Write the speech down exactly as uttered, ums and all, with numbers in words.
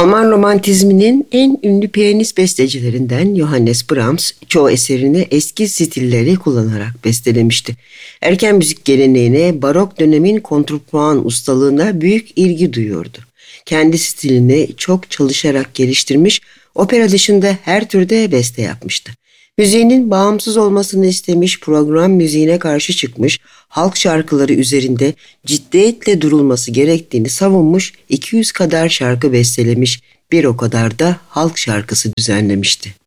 Alman romantizminin en ünlü piyanist bestecilerinden Johannes Brahms çoğu eserini eski stilleri kullanarak bestelemişti. Erken müzik geleneğine barok dönemin kontrpuan ustalığına büyük ilgi duyuyordu. Kendi stilini çok çalışarak geliştirmiş, opera dışında her türde beste yapmıştı. Müziğinin bağımsız olmasını istemiş, program müziğine karşı çıkmış, halk şarkıları üzerinde ciddiyetle durulması gerektiğini savunmuş, iki yüz kadar şarkı bestelemiş, bir o kadar da halk şarkısı düzenlemişti.